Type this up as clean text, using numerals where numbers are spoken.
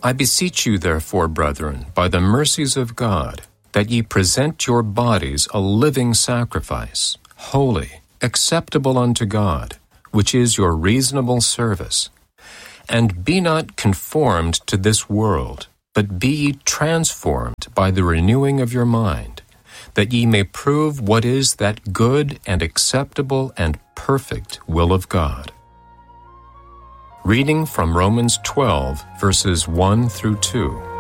I beseech you, therefore, brethren, by the mercies of God, that ye present your bodies a living sacrifice, holy, acceptable unto God, which is your reasonable service. And be not conformed to this world, but be ye transformed by the renewing of your mind, that ye may prove what is that good and acceptable and perfect will of God. Reading from Romans 12, verses 1 through 2.